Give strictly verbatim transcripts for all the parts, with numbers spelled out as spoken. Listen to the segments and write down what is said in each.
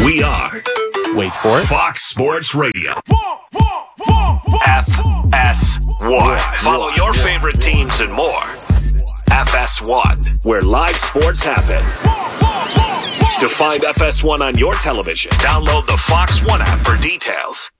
We are, wait for it, Fox Sports Radio. F S one. Follow your favorite teams and more. F S one, where live sports happen. To find F S one on your television, download the Fox One app for details.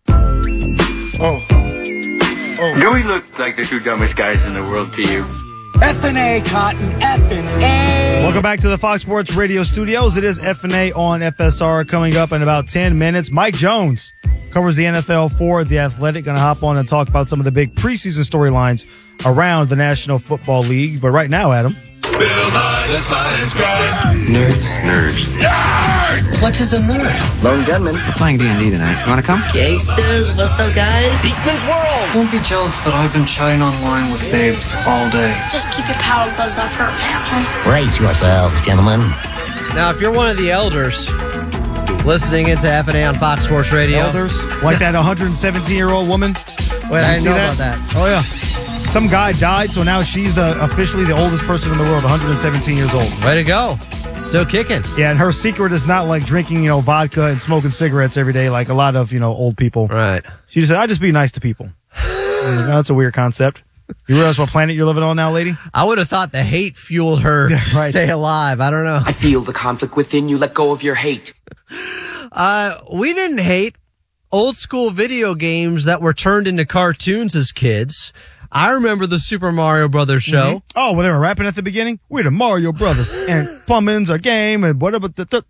Oh. Oh. Do we look like the two dumbest guys in the world to you? F and A, Cotton, F and A. Welcome back to the Fox Sports Radio studios. It is F and A on F S R coming up in about ten minutes. Mike Jones covers the N F L for The Athletic. Going to hop on and talk about some of the big preseason storylines around the National Football League. But right now, Adam. Bill Nye, the science guy. Nerds. Nerds. Nerd! What is a nerd? Lone gunman. We're playing D and D tonight. You want to come? Gangsters, what's up, guys? Beekman's World. Don't be jealous that I've been chatting online with babes all day. Just keep your power gloves off her, pal. Brace yourselves, gentlemen. Now, if you're one of the elders listening into F and A on Fox Sports Radio. Elders? Like that one hundred seventeen-year-old woman? Wait, I didn't know that? about that. Oh, yeah. Some guy died, so now she's the officially the oldest person in the world, one hundred seventeen years old. Way to go. Still kicking. Yeah, and her secret is not like drinking, you know, vodka and smoking cigarettes every day like a lot of, you know, old people. Right. She just said, I just be nice to people. Like, oh, that's a weird concept. You realize what planet you're living on now, lady? I would have thought the hate fueled her yeah, to right. stay alive. I don't know. I feel the conflict within you. Let go of your hate. Uh, we didn't hate old school video games that were turned into cartoons as kids. I remember the Super Mario Brothers show. Mm-hmm. Oh, well, they were rapping at the beginning? We're the Mario Brothers, and plumbing's our game, and whatever.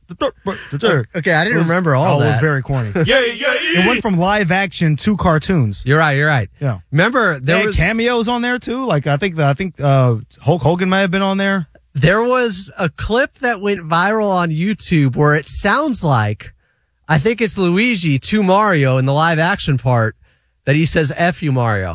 Okay, I didn't was, remember all oh, that. It was very corny. yeah, yeah, yeah. It went from live action to cartoons. You're right, you're right. Yeah. Remember, there they was had cameos on there, too. Like, I think, the, I think uh, Hulk Hogan might have been on there. There was a clip that went viral on YouTube where it sounds like, I think it's Luigi to Mario in the live action part, that he says, F you, Mario.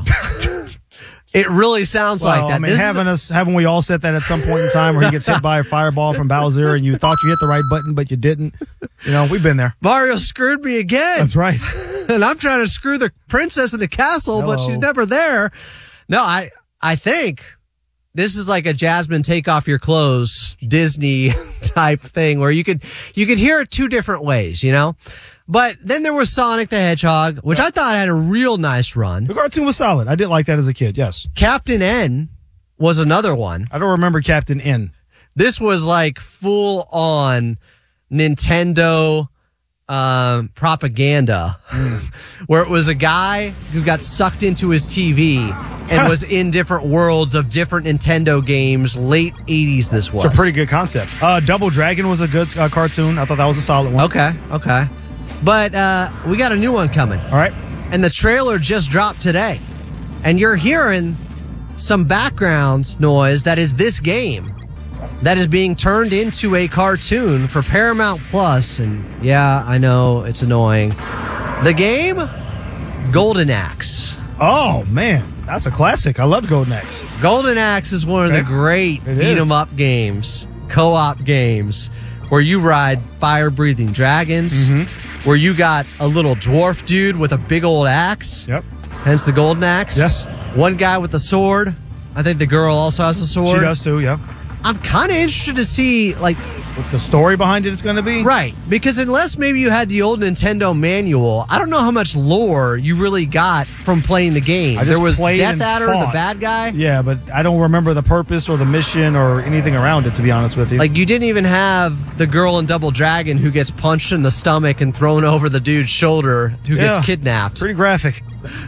It really sounds well, like that. I mean, this having a- us, haven't we all said that at some point in time where he gets hit by a fireball from Bowser and you thought you hit the right button, but you didn't? You know, we've been there. Mario screwed me again. That's right. And I'm trying to screw the princess in the castle, Hello. but she's never there. No, I, I think this is like a Jasmine take off your clothes Disney type thing where you could, you could hear it two different ways, you know? But then there was Sonic the Hedgehog, which I thought had a real nice run. The cartoon was solid. I did like that as a kid, yes. Captain N was another one. I don't remember Captain N. This was like full on Nintendo um, propaganda, mm. where it was a guy who got sucked into his T V and was in different worlds of different Nintendo games. Late eighties, this was. It's a pretty good concept. Uh, Double Dragon was a good uh, cartoon. I thought that was a solid one. Okay, okay. But uh, we got a new one coming. All right. And the trailer just dropped today. And you're hearing some background noise that is this game that is being turned into a cartoon for Paramount Plus. And yeah, I know it's annoying. The game, Golden Axe. Oh, man. That's a classic. I love Golden Axe. Golden Axe is one of okay. the great it beat 'em is. up games, co-op games, where you ride fire-breathing dragons, mm-hmm. where you got a little dwarf dude with a big old axe. Yep. Hence the golden axe. Yes. One guy with a sword. I think the girl also has a sword. She does too, yeah. I'm kind of interested to see, like... what the story behind it is going to be? Right. Because unless maybe you had the old Nintendo manual, I don't know how much lore you really got from playing the game. I just there was played Death and Adder, fought. the bad guy. Yeah, but I don't remember the purpose or the mission or anything around it, to be honest with you. Like, you didn't even have the girl in Double Dragon who gets punched in the stomach and thrown over the dude's shoulder who yeah, gets kidnapped. Pretty graphic.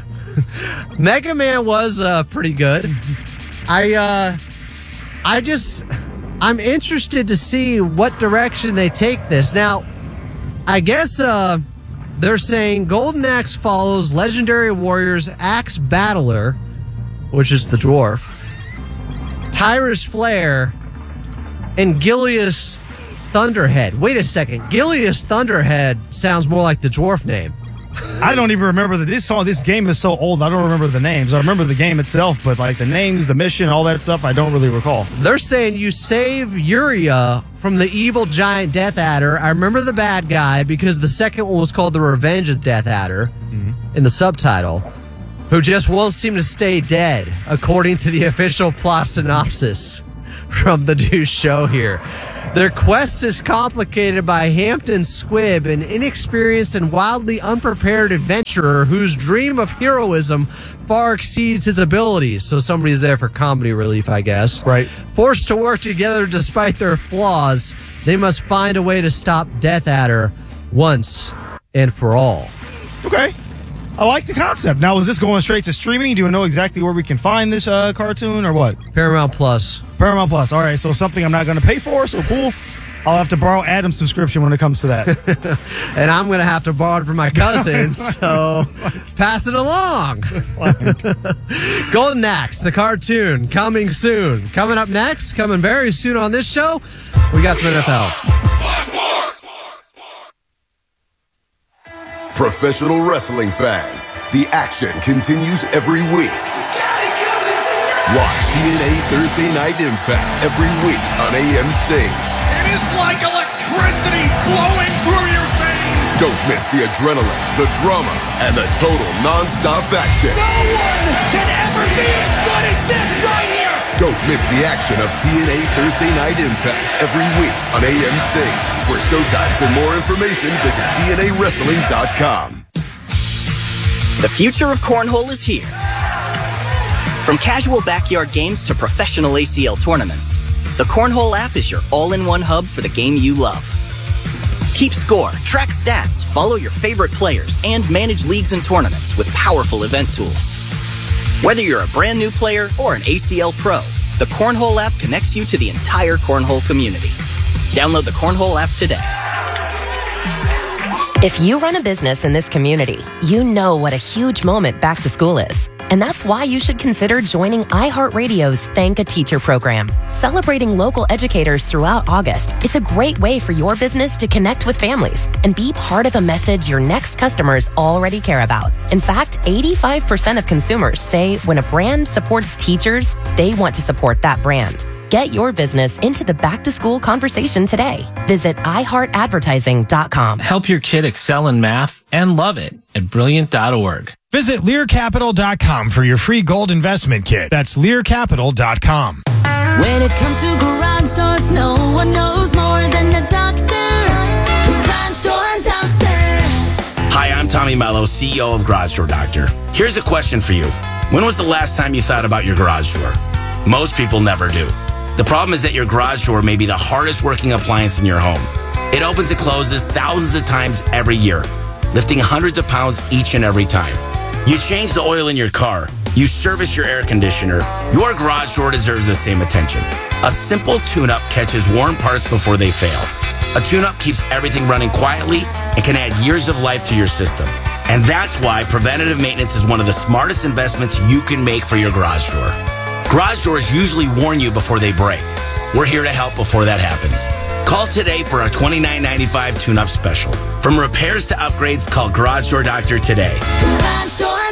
Mega Man was uh, pretty good. I, uh, I just, I'm interested to see what direction they take this. Now, I guess uh, they're saying Golden Axe follows legendary warriors Axe Battler, which is the dwarf, Tyrus Flare, and Gilius Thunderhead. Wait a second. Gilius Thunderhead sounds more like the dwarf name. I don't even remember that this song. This game is so old. I don't remember the names. I remember the game itself, but like the names, the mission, all that stuff, I don't really recall. They're saying you save Uria from the evil giant Death Adder. I remember the bad guy because the second one was called The Revenge of Death Adder mm-hmm. in the subtitle, who just won't seem to stay dead, according to the official plot synopsis from the new show here. Their quest is complicated by Hampton Squibb, an inexperienced and wildly unprepared adventurer whose dream of heroism far exceeds his abilities. So somebody's there for comedy relief, I guess. Right. Forced to work together despite their flaws, they must find a way to stop Death Adder once and for all. Okay. I like the concept. Now, is this going straight to streaming? Do you know exactly where we can find this uh, cartoon or what? Paramount Plus. Paramount Plus. All right, so something I'm not going to pay for, so cool. I'll have to borrow Adam's subscription when it comes to that. And I'm going to have to borrow it from my cousin, so pass it along. Golden Axe, the cartoon, coming soon. Coming up next, coming very soon on this show, we got some N F L. Professional wrestling fans, the action continues every week. Watch T N A Thursday Night Impact every week on A M C. It is like electricity blowing through your veins. Don't miss the adrenaline, the drama, and the total non-stop action. No one can ever be as good as this right here. Don't miss the action of T N A Thursday Night Impact every week on A M C. For showtimes and more information, visit T N A wrestling dot com. The future of cornhole is here. From casual backyard games to professional A C L tournaments, the Cornhole app is your all-in-one hub for the game you love. Keep score, track stats, follow your favorite players, and manage leagues and tournaments with powerful event tools. Whether you're a brand new player or an A C L pro, the Cornhole app connects you to the entire Cornhole community. Download the Cornhole app today. If you run a business in this community, you know what a huge moment back to school is. And that's why you should consider joining iHeartRadio's Thank a Teacher program. Celebrating local educators throughout August, it's a great way for your business to connect with families and be part of a message your next customers already care about. In fact, eighty-five percent of consumers say when a brand supports teachers, they want to support that brand. Get your business into the back-to-school conversation today. Visit i heart advertising dot com. Help your kid excel in math and love it at brilliant dot org. Visit Lear Capital dot com for your free gold investment kit. That's Lear Capital dot com. When it comes to garage doors, no one knows more than the doctor. Garage Door Doctor. Hi, I'm Tommy Mello, C E O of Garage Door Doctor. Here's a question for you. When was the last time you thought about your garage door? Most people never do. The problem is that your garage door may be the hardest working appliance in your home. It opens and closes thousands of times every year, lifting hundreds of pounds each and every time. You change the oil in your car. You service your air conditioner. Your garage door deserves the same attention. A simple tune-up catches worn parts before they fail. A tune-up keeps everything running quietly and can add years of life to your system. And that's why preventative maintenance is one of the smartest investments you can make for your garage door. Garage doors usually warn you before they break. We're here to help before that happens. Call today for our twenty-nine ninety-five tune-up special. From repairs to upgrades, call Garage Door Doctor today. Garage Door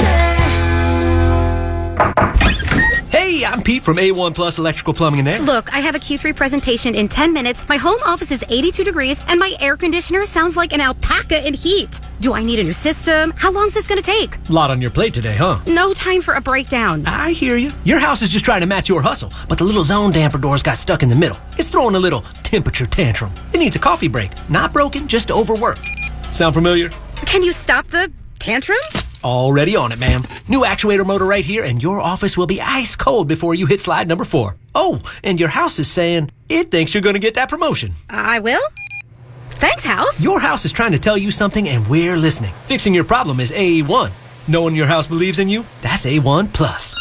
Doctor. Hey, I'm Pete from A one Plus Electrical Plumbing and Air. Look, I have a Q three presentation in ten minutes. My home office is eighty-two degrees, and my air conditioner sounds like an alpaca in heat. Do I need a new system? How long is this going to take? A lot on your plate today, huh? No time for a breakdown. I hear you. Your house is just trying to match your hustle, but the little zone damper doors got stuck in the middle. It's throwing a little temperature tantrum. It needs a coffee break. Not broken, just overworked. Sound familiar? Can you stop the tantrum? Already on it, ma'am. New actuator motor right here, and your office will be ice cold before you hit slide number four. Oh, and your house is saying it thinks you're going to get that promotion. I will? Thanks, house. Your house is trying to tell you something, and we're listening. Fixing your problem is A one. Knowing your house believes in you, that's A one Plus.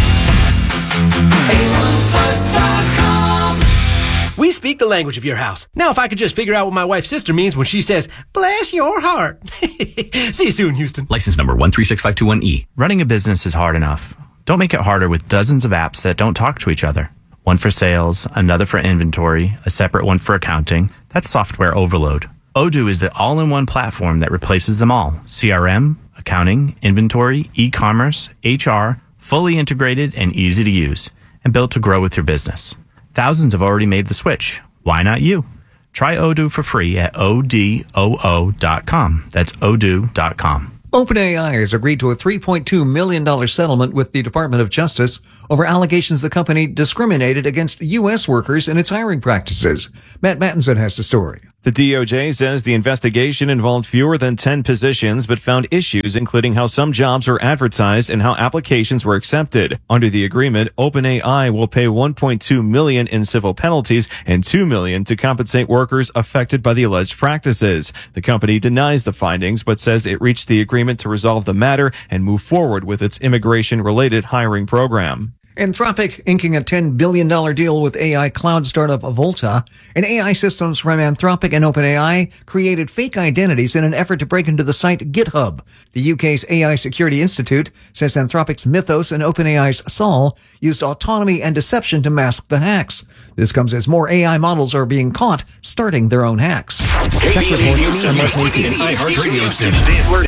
A one plus dot com. We speak the language of your house. Now, if I could just figure out what my wife's sister means when she says, bless your heart. See you soon, Houston. License number one three six five two one E. Running a business is hard enough. Don't make it harder with dozens of apps that don't talk to each other. One for sales, another for inventory, a separate one for accounting. That's software overload. Odoo is the all-in-one platform that replaces them all. C R M, accounting, inventory, e-commerce, H R, fully integrated and easy to use, and built to grow with your business. Thousands have already made the switch. Why not you? Try Odoo for free at O D O O dot com. That's odoo dot com. OpenAI has agreed to a three point two million dollars settlement with the Department of Justice over allegations the company discriminated against U S workers in its hiring practices. Matt Mattinson has the story. The D O J says the investigation involved fewer than ten positions, but found issues including how some jobs were advertised and how applications were accepted. Under the agreement, OpenAI will pay one point two million dollars in civil penalties and two million dollars to compensate workers affected by the alleged practices. The company denies the findings, but says it reached the agreement to resolve the matter and move forward with its immigration-related hiring program. Anthropic inking a ten billion dollars deal with A I cloud startup Volta, and A I systems from Anthropic and OpenAI created fake identities in an effort to break into the site GitHub. The U K's A I Security Institute says Anthropic's Mythos and OpenAI's Sol used autonomy and deception to mask the hacks. This comes as more A I models are being caught starting their own hacks. K B and Houston, iHeartRadio station. This